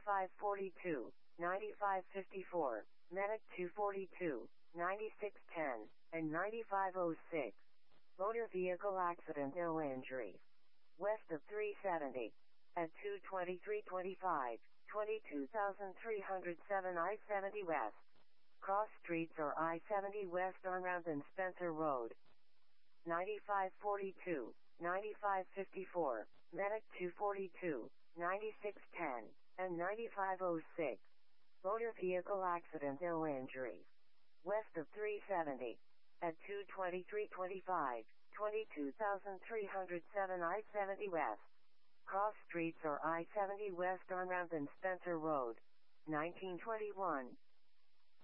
9542, 9554, Medic 242, 9610, and 9506. Motor vehicle accident, no injuries. West of 370. At 22325, 22,307 I-70 West. Cross streets or I-70 West on Round and Spencer Road. 9542, 9554, Medic 242, 9610, and 9506. Motor vehicle accident, no injuries. West of 370. At 22325, 22,307 I-70 West. Cross streets or I-70 West on Round and Spencer Road. 1921,